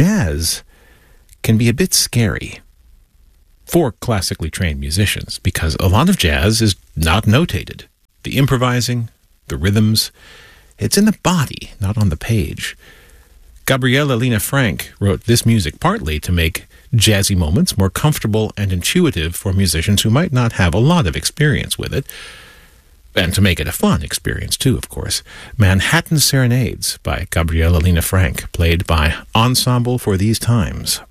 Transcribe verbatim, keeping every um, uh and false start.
jazz can be a bit scary for classically trained musicians because a lot of jazz is not notated. The improvising, the rhythms, it's in the body, not on the page. Gabriela Lena Frank wrote this music partly to make jazzy moments more comfortable and intuitive for musicians who might not have a lot of experience with it, and to make it a fun experience too, of course. Manhattan Serenades by Gabriela Lena Frank, played by Ensemble for These Times.